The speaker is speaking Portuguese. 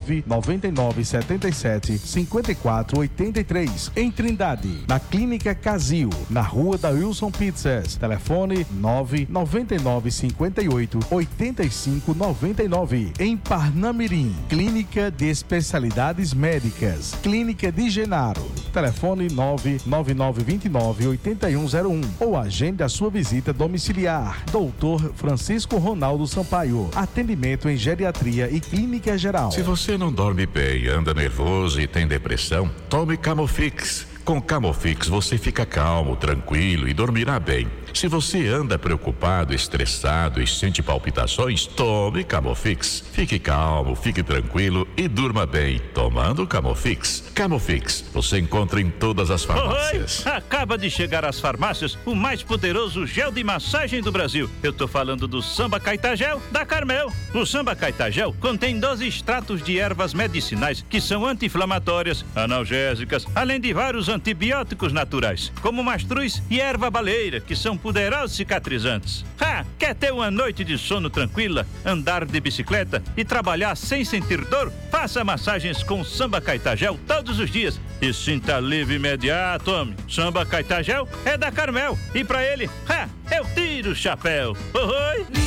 99977-5483. Em Trindade, na Clínica Casil, na Rua da Wilson Pizzas. Telefone 99958-8599. Em Parnamirim, Clínica de Especialidades Médicas. Clínica de Genaro. Telefone 99929-8101. Ou agende a sua visita domiciliar. Doutor Francisco Ronaldo Sampaio. Atendimento em geriatria e clínica geral. Se você não dorme bem, anda nervoso e tem depressão, tome Camofix. Com Camofix você fica calmo, tranquilo e dormirá bem. Se você anda preocupado, estressado e sente palpitações, tome Camofix. Fique calmo, fique tranquilo e durma bem, tomando Camofix. Camofix, você encontra em todas as farmácias. Oi, acaba de chegar às farmácias o mais poderoso gel de massagem do Brasil. Eu tô falando do Samba Caetagel da Carmel. O Samba Caetagel contém 12 extratos de ervas medicinais que são anti-inflamatórias, analgésicas, além de vários antibióticos naturais, como mastruz e erva baleira, que são poderosos cicatrizantes. Quer ter uma noite de sono tranquila, andar de bicicleta e trabalhar sem sentir dor? Faça massagens com Samba Caetagel todos os dias e sinta alívio imediato, homem. Samba Caetagel é da Carmel e pra ele, eu tiro o chapéu. Oi!